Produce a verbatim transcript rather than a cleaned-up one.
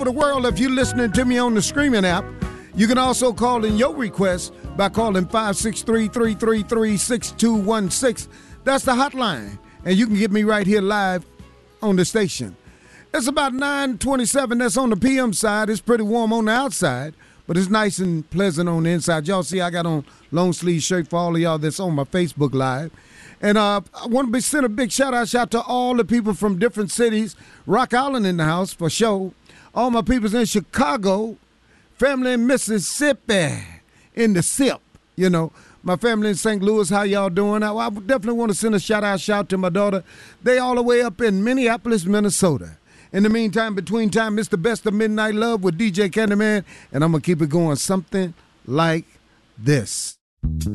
For the world, if you're listening to me on the streaming app, you can also call in your request by calling five six three, three three three, six two one six. That's the hotline, and you can get me right here live on the station. It's about nine twenty-seven. That's on the P M side. It's pretty warm on the outside, but it's nice and pleasant on the inside. Y'all see I got on long sleeve shirt for all of y'all that's on my Facebook Live. And uh, I want to send a big shout-out shout to all the people from different cities. Rock Island in the house for sure. All my peoples in Chicago. Family in Mississippi in the S I P, you know. My family in Saint Louis, how y'all doing? I, I definitely want to send a shout-out shout to my daughter. They all the way up in Minneapolis, Minnesota. In the meantime, between time, it's the best of Midnight Love with D J Candyman, and I'm going to keep it going something like this.